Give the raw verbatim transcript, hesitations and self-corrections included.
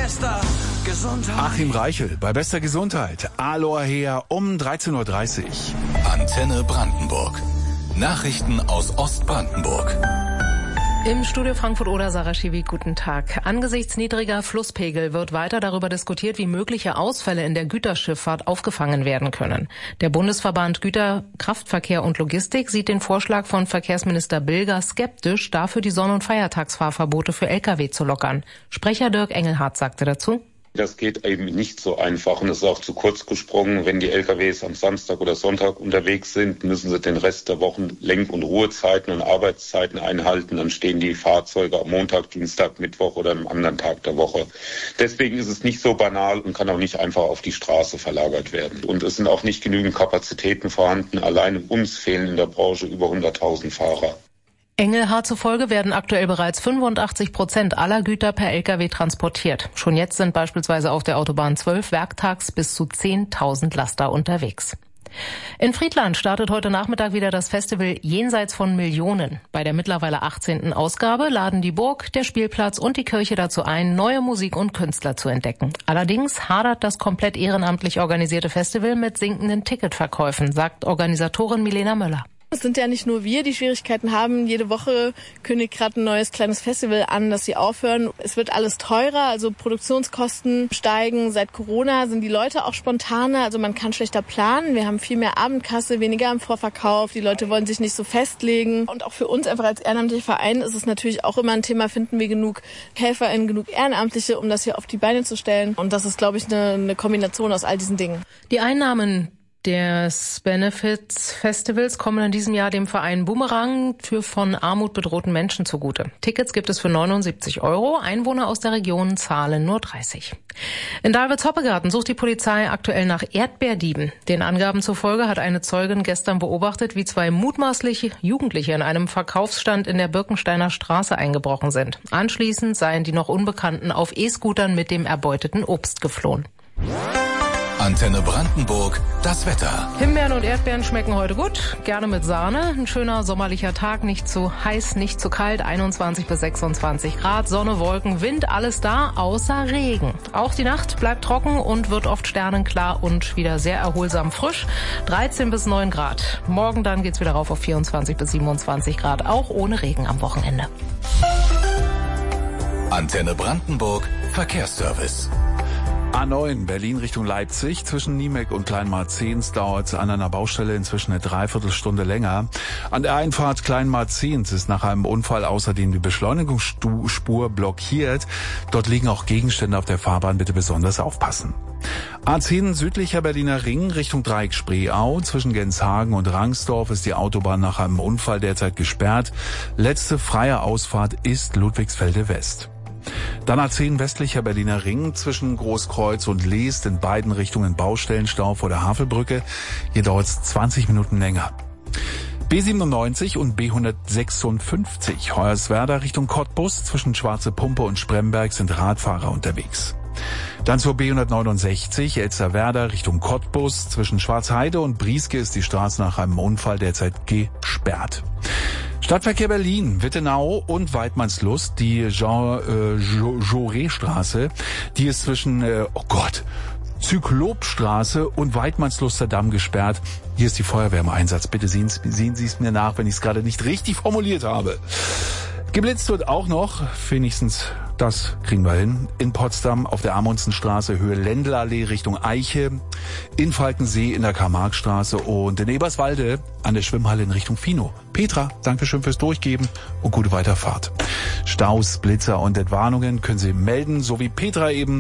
bester Gesundheit. Achim Reichel bei bester Gesundheit. Aloha her um dreizehn Uhr dreißig. Antenne Brandenburg. Nachrichten aus Ostbrandenburg. Im Studio Frankfurt-Oder, Sarah Schiwi, guten Tag. Angesichts niedriger Flusspegel wird weiter darüber diskutiert, wie mögliche Ausfälle in der Güterschifffahrt aufgefangen werden können. Der Bundesverband Güter, Kraftverkehr und Logistik sieht den Vorschlag von Verkehrsminister Bilger skeptisch, dafür die Sonn- und Feiertagsfahrverbote für L K W zu lockern. Sprecher Dirk Engelhardt sagte dazu: Das geht eben nicht so einfach und es ist auch zu kurz gesprungen. Wenn die L K Ws am Samstag oder Sonntag unterwegs sind, müssen sie den Rest der Wochen Lenk- und Ruhezeiten und Arbeitszeiten einhalten. Dann stehen die Fahrzeuge am Montag, Dienstag, Mittwoch oder einem anderen Tag der Woche. Deswegen ist es nicht so banal und kann auch nicht einfach auf die Straße verlagert werden. Und es sind auch nicht genügend Kapazitäten vorhanden. Allein uns fehlen in der Branche über hunderttausend Fahrer. Engelhardt zufolge werden aktuell bereits fünfundachtzig Prozent aller Güter per L K W transportiert. Schon jetzt sind beispielsweise auf der Autobahn zwölf werktags bis zu zehntausend Laster unterwegs. In Friedland startet heute Nachmittag wieder das Festival Jenseits von Millionen. Bei der mittlerweile achtzehnten Ausgabe laden die Burg, der Spielplatz und die Kirche dazu ein, neue Musik und Künstler zu entdecken. Allerdings hadert das komplett ehrenamtlich organisierte Festival mit sinkenden Ticketverkäufen, sagt Organisatorin Milena Möller. Es sind ja nicht nur wir, die Schwierigkeiten haben. Jede Woche kündigt gerade ein neues kleines Festival an, dass sie aufhören. Es wird alles teurer, also Produktionskosten steigen. Seit Corona sind die Leute auch spontaner, also man kann schlechter planen. Wir haben viel mehr Abendkasse, weniger im Vorverkauf. Die Leute wollen sich nicht so festlegen. Und auch für uns einfach als ehrenamtlicher Verein ist es natürlich auch immer ein Thema, finden wir genug HelferInnen, genug Ehrenamtliche, um das hier auf die Beine zu stellen. Und das ist, glaube ich, eine, eine Kombination aus all diesen Dingen. Die Einnahmen des Benefits Festivals kommen in diesem Jahr dem Verein Boomerang für von Armut bedrohten Menschen zugute. Tickets gibt es für neunundsiebzig Euro. Einwohner aus der Region zahlen nur dreißig. In Dahlwitz-Hoppegarten sucht die Polizei aktuell nach Erdbeerdieben. Den Angaben zufolge hat eine Zeugin gestern beobachtet, wie zwei mutmaßliche Jugendliche in einem Verkaufsstand in der Birkensteiner Straße eingebrochen sind. Anschließend seien die noch Unbekannten auf E-Scootern mit dem erbeuteten Obst geflohen. Antenne Brandenburg, das Wetter. Himbeeren und Erdbeeren schmecken heute gut, gerne mit Sahne. Ein schöner sommerlicher Tag, nicht zu heiß, nicht zu kalt, einundzwanzig bis sechsundzwanzig Grad, Sonne, Wolken, Wind, alles da, außer Regen. Auch die Nacht bleibt trocken und wird oft sternenklar und wieder sehr erholsam frisch, dreizehn bis neun Grad. Morgen dann geht's wieder rauf auf vierundzwanzig bis siebenundzwanzig Grad, auch ohne Regen am Wochenende. Antenne Brandenburg, Verkehrsservice. A neun Berlin Richtung Leipzig. Zwischen Niemek und Kleinmarzens dauert es an einer Baustelle inzwischen eine Dreiviertelstunde länger. An der Einfahrt Kleinmarzens ist nach einem Unfall außerdem die Beschleunigungsspur blockiert. Dort liegen auch Gegenstände auf der Fahrbahn. Bitte besonders aufpassen. A zehn südlicher Berliner Ring Richtung Dreieck Spreeau. Zwischen Genshagen und Rangsdorf ist die Autobahn nach einem Unfall derzeit gesperrt. Letzte freie Ausfahrt ist Ludwigsfelde West. Dann A zehn westlicher Berliner Ring zwischen Großkreuz und Leest in beiden Richtungen Baustellenstau vor der Havelbrücke. Hier dauert es zwanzig Minuten länger. B siebenundneunzig und B hundertsechsundfünfzig Hoyerswerda Richtung Cottbus. Zwischen Schwarze Pumpe und Spremberg sind Radfahrer unterwegs. Dann zur B hundertneunundsechzig Elsterwerda Richtung Cottbus. Zwischen Schwarzheide und Brieske ist die Straße nach einem Unfall derzeit gesperrt. Stadtverkehr Berlin, Wittenau und Weidmannslust, die Jean äh, Jaurès-Straße, die ist zwischen, äh, oh Gott, Zyklopstraße und Weidmannsluster Damm gesperrt. Hier ist die Feuerwehr im Einsatz. Bitte sehen, sehen Sie es mir nach, wenn ich es gerade nicht richtig formuliert habe. Geblitzt wird auch noch, wenigstens das kriegen wir hin, in Potsdam auf der Amundsenstraße Höhe Lendelallee Richtung Eiche, in Falkensee in der Karl-Marx-Straße und in Eberswalde an der Schwimmhalle in Richtung Fino. Petra, danke schön fürs Durchgeben und gute Weiterfahrt. Staus, Blitzer und Entwarnungen können Sie melden, so wie Petra eben